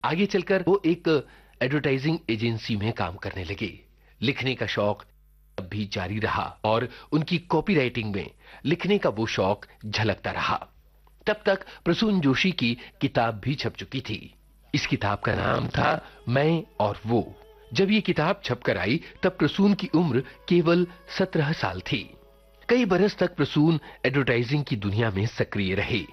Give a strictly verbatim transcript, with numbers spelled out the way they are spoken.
आगे चलकर वो एक एडवर्टाइजिंग एजेंसी में काम करने लगे। लिखने का शौक अब भी जारी रहा और उनकी कॉपीराइटिंग में लिखने का वो शौक झलकता रहा। तब तक प्रसून जोशी की किताब भी छप चुकी थी। इस किताब का नाम था मैं और वो। जब ये किताब छपकर आई तब प्रसून की उम्र केवल सत्रह साल थी। कई बरस तक प्रसून एडवर्टाइजिंग की दुनिया में सक्रिय रहे।